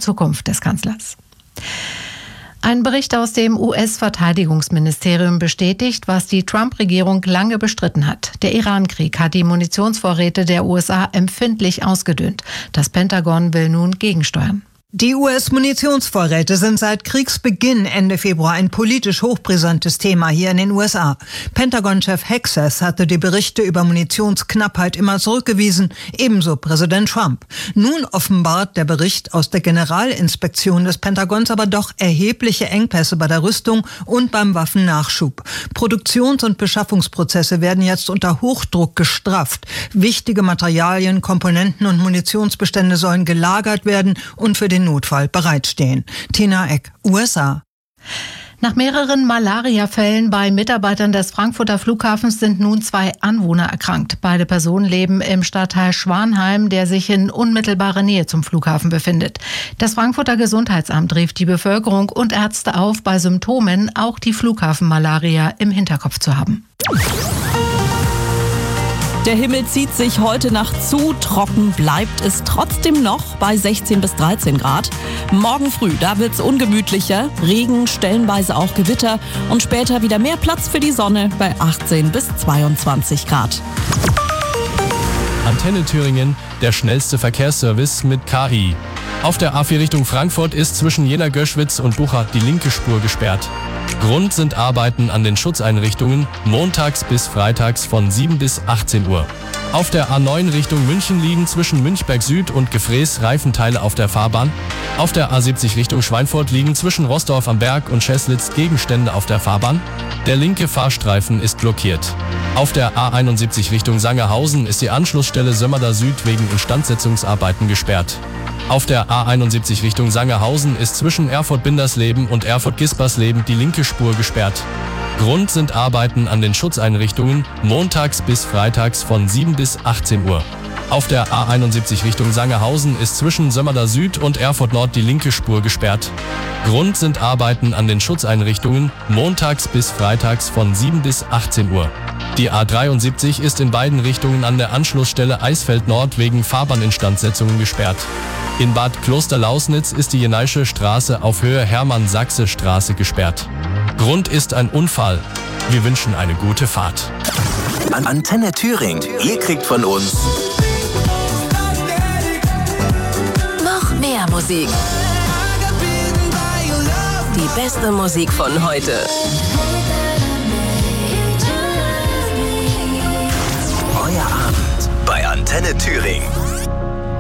Zukunft des Kanzlers. Ein Bericht aus dem US-Verteidigungsministerium bestätigt, was die Trump-Regierung lange bestritten hat. Der Iran-Krieg hat die Munitionsvorräte der USA empfindlich ausgedünnt. Das Pentagon will nun gegensteuern. Die US-Munitionsvorräte sind seit Kriegsbeginn Ende Februar ein politisch hochbrisantes Thema hier in den USA. Pentagon-Chef Hegseth hatte die Berichte über Munitionsknappheit immer zurückgewiesen, ebenso Präsident Trump. Nun offenbart der Bericht aus der Generalinspektion des Pentagons aber doch erhebliche Engpässe bei der Rüstung und beim Waffennachschub. Produktions- und Beschaffungsprozesse werden jetzt unter Hochdruck gestrafft. Wichtige Materialien, Komponenten und Munitionsbestände sollen gelagert werden und für den Notfall bereitstehen. Tina Eck, USA. Nach mehreren Malaria-Fällen bei Mitarbeitern des Frankfurter Flughafens sind nun 2 Anwohner erkrankt. Beide Personen leben im Stadtteil Schwanheim, der sich in unmittelbarer Nähe zum Flughafen befindet. Das Frankfurter Gesundheitsamt rief die Bevölkerung und Ärzte auf, bei Symptomen auch die Flughafenmalaria im Hinterkopf zu haben. Der Himmel zieht sich heute Nacht zu, trocken bleibt es trotzdem noch bei 16 bis 13 Grad. Morgen früh, da wird's ungemütlicher, Regen, stellenweise auch Gewitter und später wieder mehr Platz für die Sonne bei 18 bis 22 Grad. Antenne Thüringen, der schnellste Verkehrsservice mit KI. Auf der A4 Richtung Frankfurt ist zwischen Jena-Göschwitz und Bucha die linke Spur gesperrt. Grund sind Arbeiten an den Schutzeinrichtungen, montags bis freitags von 7 bis 18 Uhr. Auf der A9 Richtung München liegen zwischen Münchberg Süd und Gefrees Reifenteile auf der Fahrbahn. Auf der A70 Richtung Schweinfurt liegen zwischen Roßdorf am Berg und Scheßlitz Gegenstände auf der Fahrbahn. Der linke Fahrstreifen ist blockiert. Auf der A71 Richtung Sangerhausen ist die Anschlussstelle Sömmerda Süd wegen Instandsetzungsarbeiten gesperrt. Auf der A71 Richtung Sangerhausen ist zwischen Erfurt-Bindersleben und Erfurt-Gispersleben die linke Spur gesperrt. Grund sind Arbeiten an den Schutzeinrichtungen, montags bis freitags von 7 bis 18 Uhr. Auf der A71 Richtung Sangerhausen ist zwischen Sömmerda Süd und Erfurt Nord die linke Spur gesperrt. Grund sind Arbeiten an den Schutzeinrichtungen, montags bis freitags von 7 bis 18 Uhr. Die A73 ist in beiden Richtungen an der Anschlussstelle Eisfeld Nord wegen Fahrbahninstandsetzungen gesperrt. In Bad Klosterlausnitz ist die Jenaische Straße auf Höhe Hermann-Sachse-Straße gesperrt. Grund ist ein Unfall. Wir wünschen eine gute Fahrt. Antenne Thüringen. Ihr kriegt von uns noch mehr Musik. Die beste Musik von heute. Euer Abend bei Antenne Thüringen.